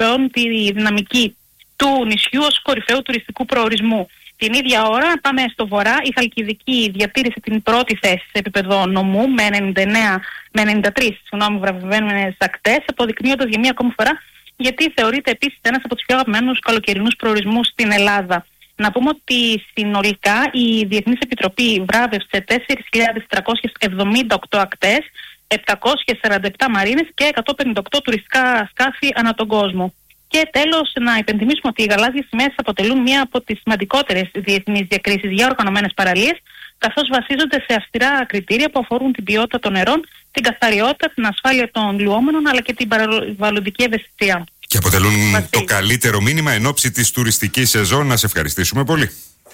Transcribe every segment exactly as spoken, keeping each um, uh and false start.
αξιοποιούν τη δυναμική του νησιού ως κορυφαίου τουριστικού προορισμού. Την ίδια ώρα πάμε στο βορρά. Η Χαλκιδική διατήρησε την πρώτη θέση σε επίπεδο νομού με, ενενήντα εννέα, με ενενήντα τρεις βραβευμένες ακτές, αποδεικνύοντας για μία ακόμη φορά γιατί θεωρείται επίσης ένας από τους πιο αγαπημένους καλοκαιρινούς προορισμούς στην Ελλάδα. Να πούμε ότι συνολικά η Διεθνής Επιτροπή βράβευσε τέσσερις χιλιάδες τριακόσιες εβδομήντα οκτώ ακτές, επτακόσιες σαράντα επτά μαρίνες και εκατόν πενήντα οκτώ τουριστικά σκάφη ανά τον κόσμο. Και τέλος, να υπενθυμίσουμε ότι οι γαλάζιες σημαίες αποτελούν μία από τις σημαντικότερες διεθνείς διακρίσεις για οργανωμένες παραλίες, καθώς βασίζονται σε αυστηρά κριτήρια που αφορούν την ποιότητα των νερών, την καθαριότητα, την ασφάλεια των λουόμενων αλλά και την περιβαλλοντική ευαισθησία. Και αποτελούν Βασίλη. το καλύτερο μήνυμα εν ώψη της τουριστικής σεζόν. Να σε ευχαριστήσουμε πολύ.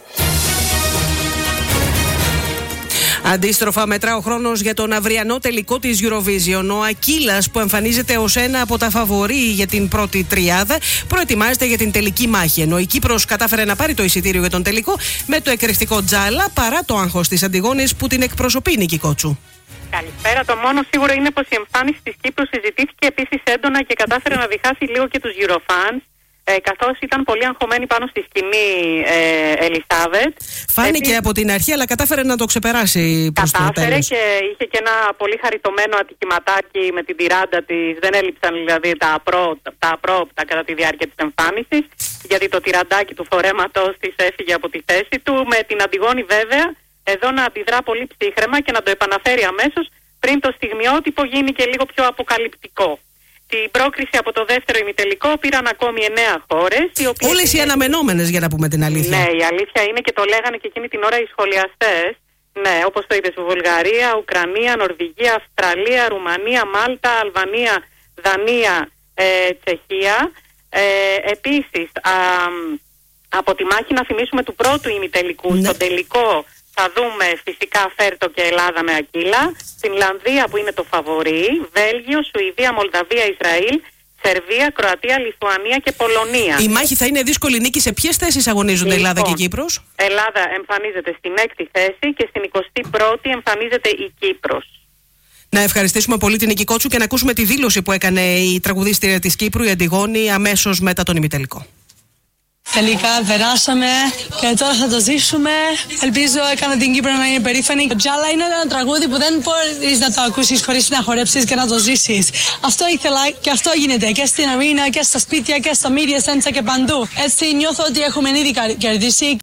Αντίστροφα, μετρά ο χρόνος για τον αυριανό τελικό της Eurovision. Ο Ακύλας, που εμφανίζεται ως ένα από τα φαβορί για την πρώτη τριάδα, προετοιμάζεται για την τελική μάχη. Ενώ η Κύπρος κατάφερε να πάρει το εισιτήριο για τον τελικό με το εκρηκτικό Τζάλα, παρά το άγχος της Αντιγόνης που την εκπροσωπεί η Νίκη Κότσου. Καλησπέρα. Το μόνο σίγουρο είναι πως η εμφάνιση της Κύπρου συζητήθηκε επίσης έντονα και κατάφερε να διχάσει λίγο και τους Eurofans. Ε, καθώς ήταν πολύ αγχωμένη πάνω στη σκηνή ε, Ελισάβετ. Φάνηκε Έτσι, από την αρχή, αλλά κατάφερε να το ξεπεράσει προς το τέλος. Κατάφερε και είχε και ένα πολύ χαριτωμένο ατυχηματάκι με την τυράντα της. Δεν έλειψαν δηλαδή τα, απρό, τα απρόπτα κατά τη διάρκεια της εμφάνισης, γιατί το τυραντάκι του φορέματος της έφυγε από τη θέση του. Με την Αντιγόνη βέβαια εδώ να αντιδρά πολύ ψύχραιμα και να το επαναφέρει αμέσως πριν το στιγμιότυπο γίνει και λίγο πιο αποκαλυπτικό. Την πρόκριση από το δεύτερο ημιτελικό πήραν ακόμη εννέα χώρες. Όλες οι αναμενόμενες, για να πούμε την αλήθεια. Ναι, η αλήθεια είναι και το λέγανε και εκείνη την ώρα οι σχολιαστές. Ναι, όπως το είπες, Βουλγαρία, Ουκρανία, Νορβηγία, Αυστραλία, Ρουμανία, Μάλτα, Αλβανία, Δανία, ε, Τσεχία. Ε, επίσης, α, από τη μάχη να θυμίσουμε του πρώτου ημιτελικού, ναι. Στον τελικό θα δούμε φυσικά Φέρτο και Ελλάδα με Ακύλα, Φινλανδία που είναι το φαβορί, Βέλγιο, Σουηδία, Μολδαβία, Ισραήλ, Σερβία, Κροατία, Λιθουανία και Πολωνία. Η μάχη θα είναι δύσκολη, Νίκη. Σε ποιες θέσεις αγωνίζονται λοιπόν, Ελλάδα και Κύπρος? Ελλάδα εμφανίζεται στην έκτη θέση και στην εικοστή πρώτη εμφανίζεται η Κύπρος. Να ευχαριστήσουμε πολύ την Νίκη Κότσου και να ακούσουμε τη δήλωση που έκανε η τραγουδίστρια της Κύπρου, η Αντιγόνη, αμέσως μετά τον ημιτελικό. Τελικά περάσαμε και τώρα θα το ζήσουμε. Ελπίζω έκανα την Κύπρο να είναι περήφανη. Το Τζάλα είναι ένα τραγούδι που δεν μπορείς να το ακούσεις χωρίς να χορέψεις και να το ζήσεις. Αυτό ήθελα και αυτό γίνεται και στην αρίνα και στα σπίτια και στα media center και παντού. Έτσι νιώθω ότι έχουμε ήδη κερδίσει.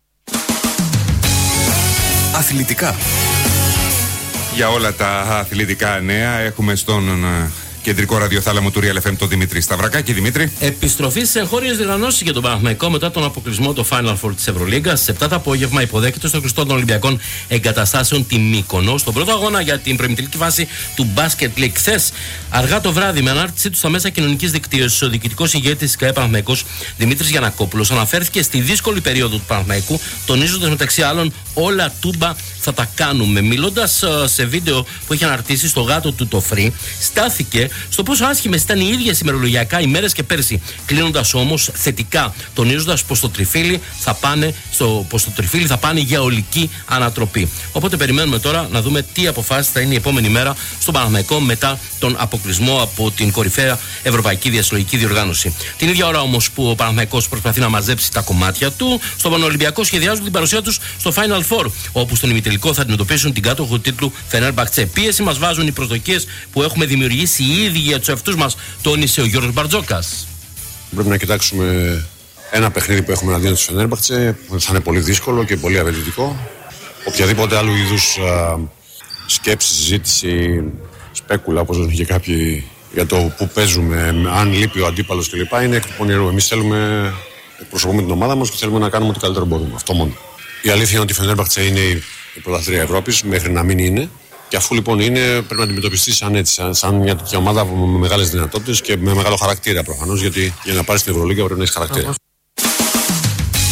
Αθλητικά. Για όλα τα αθλητικά νέα έχουμε στον κεντρικό ραδιοθάλαμο του Real εφ εμ, τον Δημήτρη Σταυρακάκη. Δημήτρη. Επιστροφή σε εγχώριες διοργανώσεις για τον Παναθηναϊκό μετά τον αποκλεισμό το Final Four της Ευρωλίγκας. Σε επτά το απόγευμα υποδέχεται στο κλειστό των Ολυμπιακών Εγκαταστάσεων τη Μύκονο στον πρώτο αγώνα για την προημιτελική φάση του Basket League. Χθες, αργά το βράδυ, με ανάρτησή του στα μέσα κοινωνικής δικτύωσης, ο διοικητικός ηγέτης της ΚΑΕ Παναθηναϊκός Δημήτρης Γιαννακόπουλος αναφέρθηκε στη δύσκολη περίοδο του Παναθηναϊκού, τονίζοντας μεταξύ άλλων όλα τούμπα θα τα κάνουμε. Μιλώντας σε βίντεο που είχε αναρτήσει στο γάτο του το Free, στάθηκε στο πόσο άσχημες ήταν οι ίδιες ημερολογιακά οι μέρες και πέρσι, κλείνοντας όμως θετικά, τονίζοντας πως το τριφύλι θα πάνε, στο, πως το τριφύλι θα πάνε για ολική ανατροπή. Οπότε περιμένουμε τώρα να δούμε τι αποφάσεις θα είναι η επόμενη μέρα στον Παναθηναϊκό μετά τον αποκλεισμό από την κορυφαία Ευρωπαϊκή Διασυλλογική Διοργάνωση. Την ίδια ώρα όμως που ο Παναθηναϊκός προσπαθεί να μαζέψει τα κομμάτια του, στον Πανολυμπιακό σχεδιάζουν την παρουσία τους στο Final Four, όπου στον ημιτελικό θα αντιμετωπίσουν την κάτοχο τίτλου Φενέρμπαχτσε. Πίεση μας βάζουν οι προσδοκίες που έχουμε δημιουργήσει ήδη για τους εαυτούς μας, τόνισε ο Γιώργος Μπαρτζόκας. Πρέπει να κοιτάξουμε ένα παιχνίδι που έχουμε εναντίον της Φενέρμπαχτσε, που θα είναι πολύ δύσκολο και πολύ απαιτητικό. Οποιαδήποτε άλλου είδους α, σκέψη, συζήτηση, σπέκουλα, όπως είχε κάποιοι, για το που παίζουμε, αν λείπει ο αντίπαλος κλπ. Είναι εκ του πονηρού. Εμείς θέλουμε, εκπροσωπούμε την ομάδα μας και θέλουμε να κάνουμε ό,τι καλύτερο μπορούμε. Αυτό μόνο. Η αλήθεια είναι ότι η Φενέρμπαχτσε είναι η πρωταθλήτρια Ευρώπης, μέχρι να μην είναι. Και αφού λοιπόν είναι, πρέπει να αντιμετωπιστεί σαν έτσι, σαν, σαν μια τέτοια ομάδα με μεγάλες δυνατότητες και με μεγάλο χαρακτήρα προφανώς, γιατί για να πάρεις την Ευρωλίγκα πρέπει να έχεις χαρακτήρα.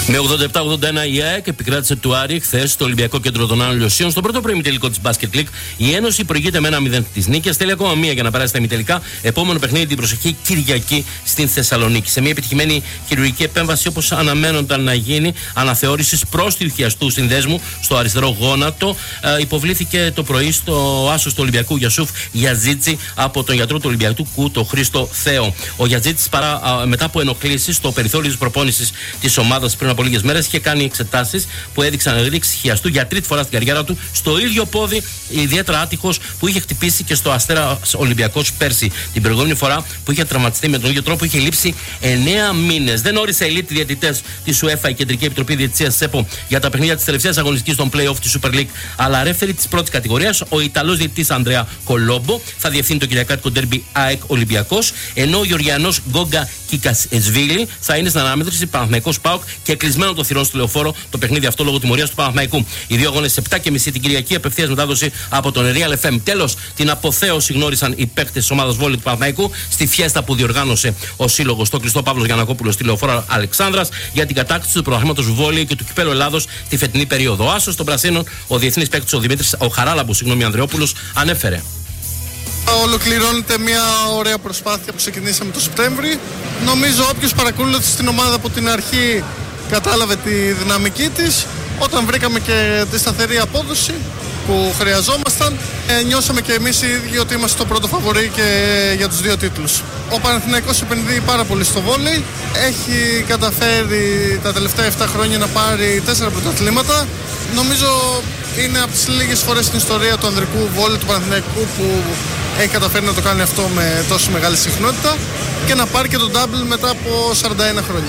Με ογδόντα επτά ογδόντα ένα η ΑΕΚ επικράτησε του Άρη χθες στο Ολυμπιακό Κέντρο των Άνω Λιωσίων στον πρώτο προημιτελικό της Basket League. Η Ένωση προηγείται με ένα μηδέν της νίκης. Θέλει ακόμα μία για να περάσει τα ημιτελικά. Επόμενο παιχνίδι την προσεχή Κυριακή στην Θεσσαλονίκη. Σε μια επιτυχημένη χειρουργική επέμβαση, όπως αναμένονταν να γίνει, αναθεώρησης προστιχιαστού συνδέσμου στο αριστερό γόνατο, ε, υποβλήθηκε το πρωί στο άσο του Ολυμπιακού Γιασούφ Γιαζίτση από τον γιατρό του Ολυμπιακού, τον Χρήστο Θέο. Ο Γιαζίτση, μετά από ενοχλήσεις στο περιθώριο της προπόνησης της ομάδας πριν από λίγες μέρες, είχε κάνει εξετάσεις που έδειξαν ρήξη χιαστού για τρίτη φορά στην καριέρα του στο ίδιο πόδι, ιδιαίτερα άτυχος, που είχε χτυπήσει και στο Αστέρα Ολυμπιακός πέρσι. Την προηγούμενη φορά που είχε τραυματιστεί με τον ίδιο τρόπο είχε λείψει εννέα μήνες. Δεν όρισε ελίτ διαιτητές της UEFA, η Κεντρική Επιτροπή Διαιτησίας ΣΕΠΟ, για τα παιχνίδια της τελευταίας αγωνιστικής των play-off της Super League, αλλά ρέφερη της πρώτης κατηγορίας, ο Ιταλός διαιτητής Ανδρέα Κολόμπο, θα διευθύνει το κυριακάτικο ντέρμπι ΑΕΚ Ολυμπιακός, ενώ ο Γεωργιανός Γκόγκα Κικασεσβίλη θα είναι στην αναμέτρηση Παναθηναϊκός ΠΑΟΚ και κλεισμένο το θυρών στο Λεωφόρο το παιχνίδι αυτό λόγω τιμωρίας του Παναθηναϊκού. Οι δύο αγώνες επτά και μισή την Κυριακή, απευθείας μετάδοση από τον Real εφ εμ. Τέλος, την αποθέωση γνώρισαν οι παίκτες της ομάδας βόλεϊ του Παναθηναϊκού στη φιέστα που διοργάνωσε ο σύλλογος στο κλειστό Παύλος Γιαννακόπουλος στη Λεωφόρο Αλεξάνδρας για την κατάκτηση του προγράμματος βόλεϊ και του κυπέλλου Ελλάδος τη φετινή περίοδο. Ο άσος των Πρασίνων, ο διεθνής παίκτης ο Δημήτρης ο Χαράλαμπος, συγγνώμη, Ανδρεόπουλος, ανέφερε. Ολοκληρώνεται μια ωραία προσπάθεια που ξεκινήσαμε το Σεπτέμβρη. Νομίζω όποιος παρακολούθησε την ομάδα από την αρχή κατάλαβε τη δυναμική της. Όταν βρήκαμε και τη σταθερή απόδοση που χρειαζόμασταν, ε, νιώσαμε και εμείς οι ίδιοι ότι είμαστε το πρώτο φαβορί και για τους δύο τίτλους. Ο Παναθηναϊκός επενδύει πάρα πολύ στο βόλεϊ. Έχει καταφέρει τα τελευταία επτά χρόνια να πάρει τέσσερα πρωταθλήματα. Νομίζω είναι από τις λίγες φορές στην ιστορία του ανδρικού βόλεϊ του Παναθηναϊκού που έχει καταφέρει να το κάνει αυτό με τόσο μεγάλη συχνότητα και να πάρει και τον double μετά από σαράντα ένα χρόνια.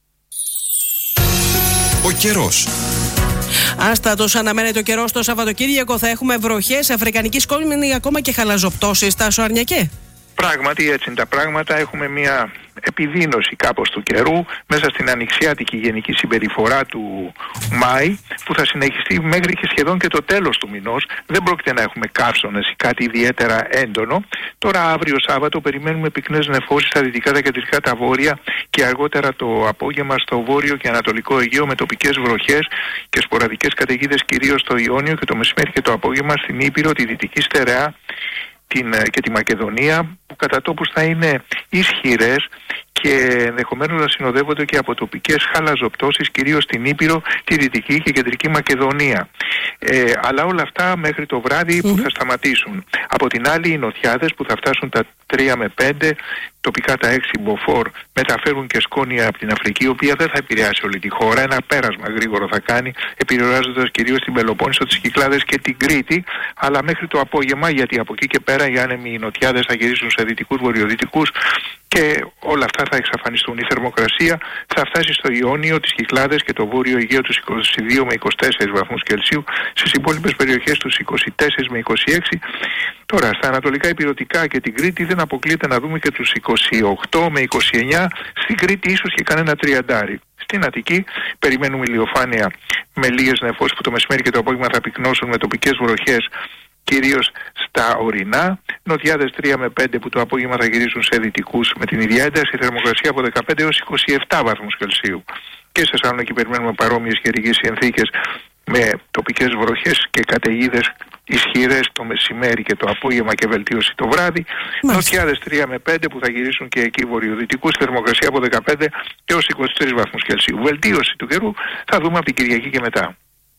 Ο καιρός. Άστατος αναμένεται ο καιρός το Σαββατοκύριακο. Θα έχουμε βροχές, αφρικανική σκόλμηνη, ακόμα και χαλαζοπτώσεις. Τάσο Αρνιακέ. Πράγματι έτσι είναι τα πράγματα. Έχουμε μια επιδείνωση κάπως του καιρού μέσα στην ανοιξιάτικη γενική συμπεριφορά του Μάη, που θα συνεχιστεί μέχρι και σχεδόν και το τέλος του μηνός. Δεν πρόκειται να έχουμε καύσονες ή κάτι ιδιαίτερα έντονο. Τώρα αύριο Σάββατο περιμένουμε πυκνές νεφώσεις στα δυτικά, τα κεντρικά, τα βόρεια και αργότερα το απόγευμα στο βόρειο και ανατολικό Αιγαίο, με τοπικές βροχές και σποραδικές καταιγίδες κυρίως στο Ιόνιο, και το μεσημέρι και το απόγευμα στην Ήπειρο, τη Δυτική Στερεά και τη Μακεδονία, που κατά τόπους θα είναι ισχυρές και ενδεχομένως να συνοδεύονται και από τοπικές χαλαζοπτώσεις, κυρίως στην Ήπειρο, τη Δυτική και Κεντρική Μακεδονία. Ε, αλλά όλα αυτά μέχρι το βράδυ που mm-hmm. θα σταματήσουν. Από την άλλη, οι νοτιάδες που θα φτάσουν τα τρία με πέντε, τοπικά τα έξι μποφόρ, μεταφέρουν και σκόνια από την Αφρική, η οποία δεν θα επηρεάσει όλη τη χώρα. Ένα πέρασμα γρήγορο θα κάνει, επηρεάζοντας κυρίως την Πελοπόννησο, τις Κυκλάδες και την Κρήτη, αλλά μέχρι το απόγευμα, γιατί από εκεί και πέρα οι άνεμοι νοτιάδες θα γυρίσουν σε δυτικούς, βορειοδυτικούς και όλα αυτά θα εξαφανιστούν. Η θερμοκρασία θα φτάσει στο Ιόνιο, τις Κυκλάδες και το Βόρειο Αιγαίο τους είκοσι δύο με είκοσι τέσσερις βαθμούς Κελσίου, στις υπόλοιπες περιοχές τους είκοσι τέσσερα με είκοσι έξι. Τώρα στα ανατολικά ηπειρωτικά και την Κρήτη δεν αποκλείεται να δούμε και τους είκοσι οκτώ με είκοσι εννέα, στην Κρήτη ίσως και κανένα τριαντάρι. Στην Αττική περιμένουμε ηλιοφάνεια με λίγες νεφώσεις που το μεσημέρι και το απόγευμα θα πυκνώσουν με τοπικές βροχές, κυρίως στα ορεινά. Νοτιάδες τρία με πέντε που το απόγευμα θα γυρίσουν σε δυτικούς με την ίδια ένταση. Η θερμοκρασία από δεκαπέντε έως είκοσι επτά βαθμούς Κελσίου. Και σε Θεσσαλονίκη περιμένουμε παρόμοιες καιρικές συνθήκες με τοπικές βροχές και καταιγίδες ισχυρές το μεσημέρι και το απόγευμα και βελτίωση το βράδυ. Νοτιάδες τρία με πέντε που θα γυρίσουν και εκεί βορειοδυτικούς, θερμοκρασία από δεκαπέντε έως είκοσι τρεις βαθμούς Κελσίου. Βελτίωση του καιρού θα δούμε από την Κυριακή και μετά.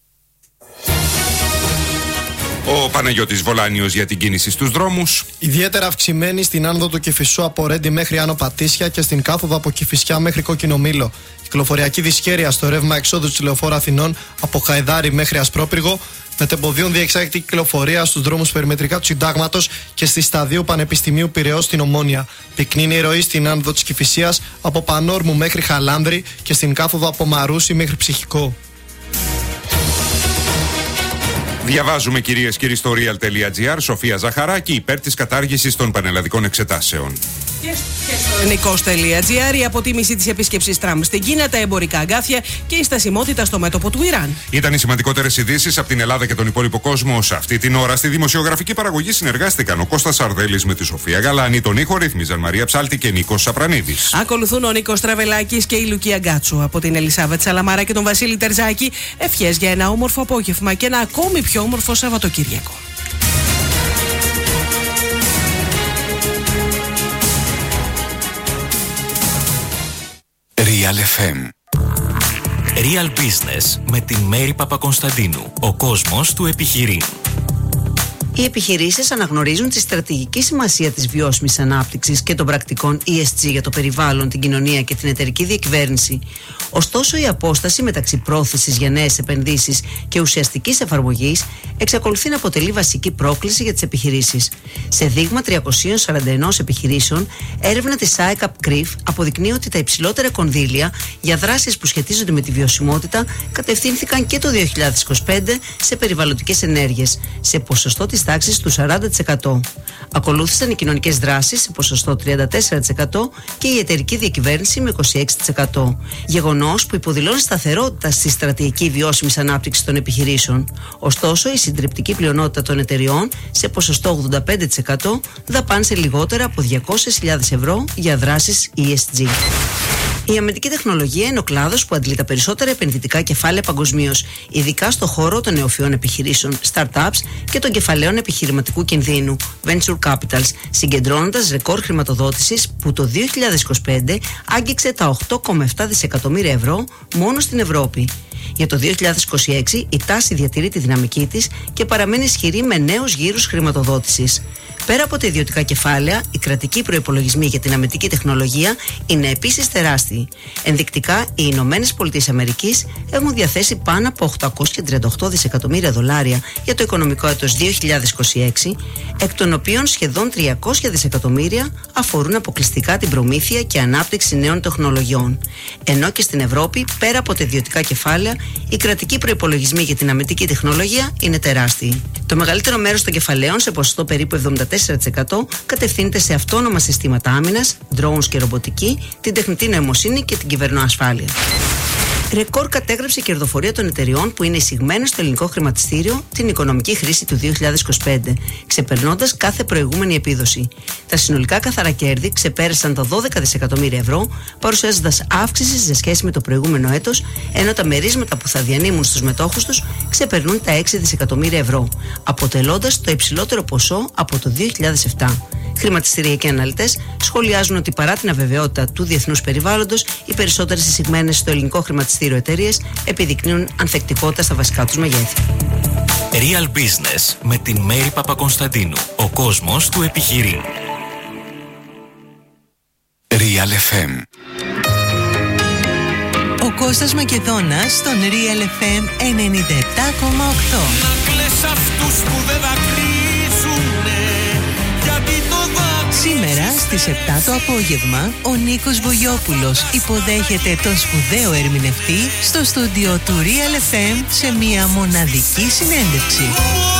Ο Παναγιώτης Βολάνιος για την κίνηση στους δρόμους. Ιδιαίτερα αυξημένη στην άνοδο του Κηφισού από Ρέντι μέχρι Άνω Πατήσια και στην κάθοδο από Κηφισιά μέχρι Κόκκινο Μήλο. Κυκλοφοριακή δυσχέρεια στο ρεύμα εξόδου της Λεωφόρου Αθηνών από Χαϊδάρι μέχρι Ασπρόπυργο. Μετεμποδίων διεξάγεται κυκλοφορία στους δρόμους περιμετρικά του Συντάγματος και στη Σταδίου Πανεπιστημίου Πειραιώς στην Ομόνια. Πυκνή είναι η ροή στην άνοδο της Κηφισίας από Πανόρμου μέχρι Χαλάνδρη και στην κάθοδο από Μαρούσι μέχρι Ψυχικό. Διαβάζουμε, κυρίες και κύριοι, στο real.gr. Σοφία Ζαχαράκη, υπέρ της κατάργησης των πανελλαδικών εξετάσεων. Νικός τελεία τζι άρ, η αποτίμηση της επίσκεψης Τραμπ στην Κίνα, τα εμπορικά αγκάθια και η στασιμότητα στο μέτωπο του Ιράν. Ήταν οι σημαντικότερες ειδήσεις από την Ελλάδα και τον υπόλοιπο κόσμο. Σε αυτή την ώρα στη δημοσιογραφική παραγωγή συνεργάστηκαν ο Κώστας Σαρδέλης με τη Σοφία Γαλάνη, τον ήχο ρύθμιζαν Μαρία Ψάλτη και Νίκος Σαπρανίδης. Ακολουθούν ο Νίκος Τραβελάκης και η Λουκία Γκάτσου. Από την Ελισάβετ Σαλαμάρα και τον Βασίλη Τερζάκη, ευχές για ένα όμορφο απόγευμα και ένα ακόμη πιο όμορφο Σαββατοκύριακο. Real εφ εμ. Real Business με την Μέρη Παπακονσταντίνου. Ο κόσμος του επιχειρήν. Οι επιχειρήσεις αναγνωρίζουν τη στρατηγική σημασία της βιώσιμης ανάπτυξης και των πρακτικών ι ες τζι για το περιβάλλον, την κοινωνία και την εταιρική διακυβέρνηση. Ωστόσο, η απόσταση μεταξύ πρόθεσης για νέες επενδύσεις και ουσιαστικής εφαρμογής εξακολουθεί να αποτελεί βασική πρόκληση για τις επιχειρήσεις. Σε δείγμα τριακοσίων σαράντα ενός επιχειρήσεων, έρευνα της άικαπ Κρυφ αποδεικνύει ότι τα υψηλότερα κονδύλια για δράσεις που σχετίζονται με τη βιωσιμότητα κατευθύνθηκαν και το δύο χιλιάδες είκοσι πέντε σε περιβαλλοντικές ενέργειες, σε ποσοστό της τάξης του σαράντα τοις εκατό. Ακολούθησαν οι κοινωνικές δράσεις σε ποσοστό τριάντα τέσσερα τοις εκατό και η εταιρική διακυβέρνηση με είκοσι έξι τοις εκατό. Γεγονός που υποδηλώνει σταθερότητα στη στρατηγική βιώσιμης ανάπτυξης των επιχειρήσεων. Ωστόσο, η συντριπτική πλειονότητα των εταιριών, σε ποσοστό ογδόντα πέντε τοις εκατό, δαπάνησε λιγότερα από διακόσιες χιλιάδες ευρώ για δράσεις ι ες τζι. Η αμυντική τεχνολογία είναι ο κλάδος που αντλεί τα περισσότερα επενδυτικά κεφάλαια παγκοσμίως, ειδικά στο χώρο των νεοφυών επιχειρήσεων, startups και των κεφαλαίων επιχειρηματικού κινδύνου, venture capitals, συγκεντρώνοντας ρεκόρ χρηματοδότησης που το δύο χιλιάδες είκοσι πέντε άγγιξε τα οκτώ κόμμα επτά δισεκατομμύρια ευρώ μόνο στην Ευρώπη. Για το δύο χιλιάδες είκοσι έξι η τάση διατηρεί τη δυναμική της και παραμένει ισχυρή με νέους γύρους χρηματοδότησης. Πέρα από τα ιδιωτικά κεφάλαια, οι κρατικοί προϋπολογισμοί για την αμυντική τεχνολογία είναι επίσης τεράστιοι. Ενδεικτικά, οι Ηνωμένες Πολιτείες Αμερικής έχουν διαθέσει πάνω από οκτακόσια τριάντα οκτώ δισεκατομμύρια δολάρια για το οικονομικό έτος δύο χιλιάδες είκοσι έξι, εκ των οποίων σχεδόν τριακόσια δισεκατομμύρια αφορούν αποκλειστικά την προμήθεια και ανάπτυξη νέων τεχνολογιών. Ενώ και στην Ευρώπη, πέρα από τα ιδιωτικά κεφάλαια, οι κρατικοί προϋπολογισμοί για την αμυντική τεχνολογία είναι τεράστιοι. Το μεγαλύτερο μέρος των κεφαλαίων, σε ποσοστό περίπου εβδομήντα τέσσερα τοις εκατό, κατευθύνεται σε αυτόνομα συστήματα άμυνας, drones και ρομποτική, την τεχνητή νοημοσύνη και την κυβερνοασφάλεια. Ρεκόρ κατέγραψε η κερδοφορία των εταιριών που είναι εισηγμένες στο ελληνικό χρηματιστήριο την οικονομική χρήση του δύο χιλιάδες είκοσι πέντε, ξεπερνώντας κάθε προηγούμενη επίδοση. Τα συνολικά καθαρά κέρδη ξεπέρασαν τα δώδεκα δισεκατομμύρια ευρώ, παρουσιάζοντας αύξηση σε σχέση με το προηγούμενο έτος, ενώ τα μερίσματα που θα διανύμουν στους μετόχους τους ξεπερνούν τα έξι δισεκατομμύρια ευρώ, αποτελώντας το υψηλότερο ποσό από το δύο χιλιάδες επτά. Χρηματιστηριακοί αναλυτές σχολιάζουν ότι παρά την αβεβαιότητα του διεθνούς περιβάλλοντος, οι περισσότερες εισηγμένες στο ελληνικό χρηματιστήριο εταιρείες επιδεικνύουν ανθεκτικότητα στα βασικά τους μεγέθη. Real Business με την Μέρη Παπακονσταντίνου. Ο κόσμος του επιχειρήν. Real εφ εμ. Ο Κώστας Μακεδόνας στον Real εφ εμ ενενήντα επτά κόμμα οκτώ. Να κλαις αυτούς που δεν δακρύζουνε, γιατί το δάκρυ... Σήμερα στις επτά το απόγευμα ο Νίκος Βογιόπουλος υποδέχεται τον σπουδαίο ερμηνευτή στο στούντιο του Real εφ εμ σε μια μοναδική συνέντευξη.